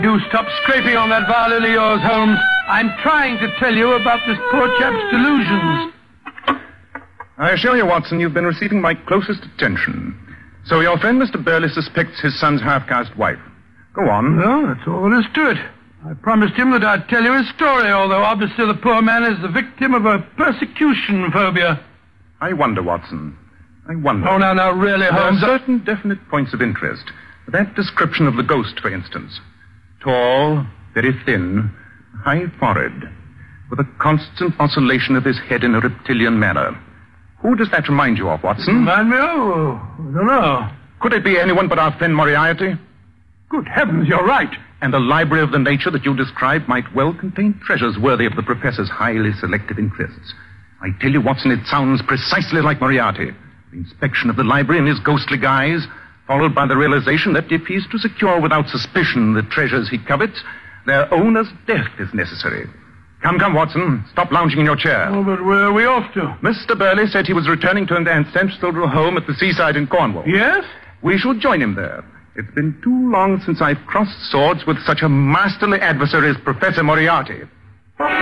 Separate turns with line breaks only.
Do stop scraping on that violin of yours, Holmes. I'm trying to tell you about this poor chap's delusions.
I assure you, Watson, you've been receiving my closest attention. So your friend Mr. Burley suspects his son's half-caste wife. Go on.
Well, that's all there is to it. I promised him that I'd tell you his story, although obviously the poor man is the victim of a persecution phobia.
I wonder, Watson. I wonder.
Oh, now, really, Holmes.
There are certain definite points of interest. That description of the ghost, for instance. Tall, very thin, high forehead, with a constant oscillation of his head in a reptilian manner. Who does that remind you of, Watson?
Remind me? Oh, I don't know.
Could it be anyone but our friend Moriarty?
Good heavens, you're right.
And the library of the nature that you described might well contain treasures worthy of the professor's highly selective interests. I tell you, Watson, it sounds precisely like Moriarty. The inspection of the library in his ghostly guise, followed by the realization that if he's to secure without suspicion the treasures he covets, their owner's death is necessary. Come, Watson. Stop lounging in your chair.
Oh, but where are we off to?
Mr. Burley said he was returning to an ancestral home at the seaside in Cornwall.
Yes?
We shall join him there. It's been too long since I've crossed swords with such a masterly adversary as Professor Moriarty.